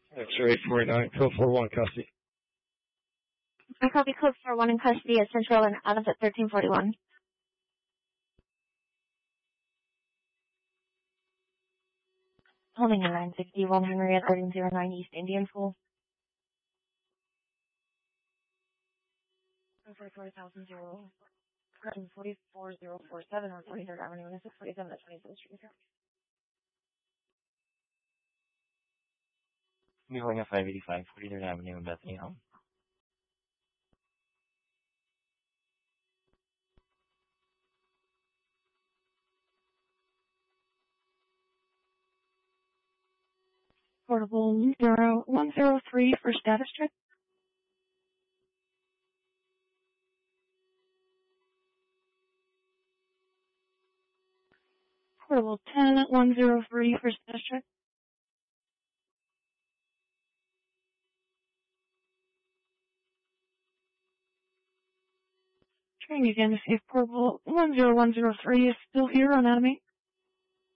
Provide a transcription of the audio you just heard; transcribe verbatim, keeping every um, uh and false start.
X-ray eight forty-nine, code four one, custody. I copy code four one in custody at Central and Adams at thirteen forty-one. Holding in nine sixty-one Henry at thirteen oh nine East Indian School. forty-four thousand zero. forty-four thousand forty-seven on forty-third Avenue and six forty-seven at twenty-fifth Street. Mueling at five eighty-five forty-third Avenue in Bethany Home. Portable zero one zero three for status check. Portable ten one zero three for status check. Trying again to see if portable one zero one zero three is still here on Anime.